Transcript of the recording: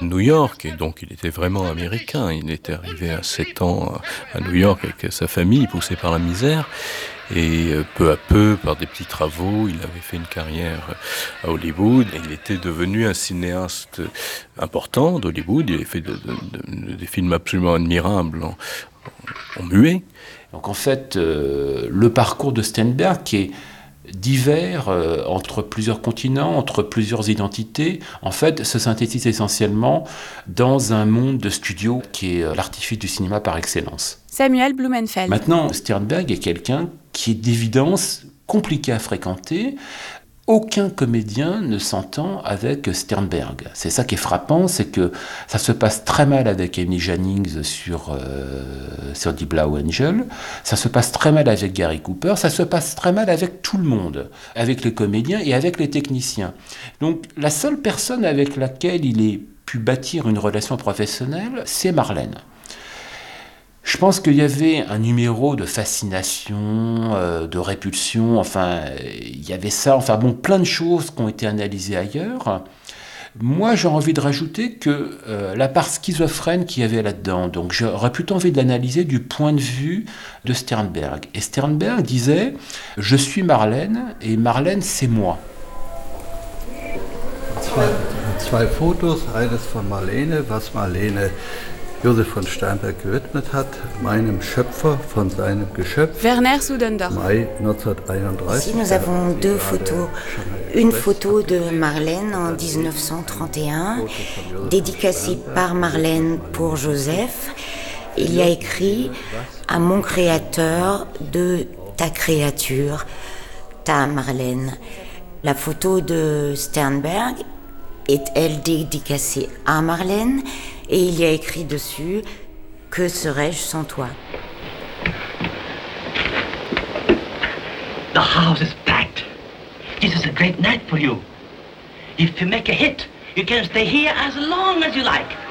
New York, et donc il était vraiment américain. Il était arrivé à 7 ans à New York avec sa famille, poussé par la misère. Et peu à peu, par des petits travaux, il avait fait une carrière à Hollywood. Et il était devenu un cinéaste important d'Hollywood. Il avait fait des films absolument admirables en muet. Donc en fait, le parcours de Steinberg qui est divers entre plusieurs continents, entre plusieurs identités, en fait, se synthétise essentiellement dans un monde de studio qui est l'artifice du cinéma par excellence. Samuel Blumenfeld. Maintenant, Sternberg est quelqu'un qui est d'évidence compliqué à fréquenter. Aucun comédien ne s'entend avec Sternberg. C'est ça qui est frappant, c'est que ça se passe très mal avec Amy Jennings sur Die Blaue Angel, ça se passe très mal avec Gary Cooper, ça se passe très mal avec tout le monde, avec les comédiens et avec les techniciens. Donc la seule personne avec laquelle il ait pu bâtir une relation professionnelle, c'est Marlène. Je pense qu'il y avait un numéro de fascination, de répulsion, enfin, il y avait ça, enfin bon, plein de choses qui ont été analysées ailleurs. Moi, j'ai envie de rajouter que la part schizophrène qu'il y avait là-dedans, donc j'aurais plutôt envie de l'analyser du point de vue de Sternberg. Et Sternberg disait, je suis Marlène, et Marlène, c'est moi. Zwei Fotos, eines von Marlene, was Marlene Josef von Sternberg gewidmet hat, meinem Schöpfer von seinem Geschöpf. Werner Sudendorf. Mai 1931. Ici, nous avons deux photos. Une photo de Marlène en 1931, dédicacée par Marlène pour Joseph. Il y a écrit « À mon créateur de ta créature, ta Marlène ». La photo de Sternberg est, elle, dédicacée à Marlène. Et il y a écrit dessus « Que serais-je sans toi ?» The house is packed. This is a great night for you. If you make a hit, you can stay here as long as you like.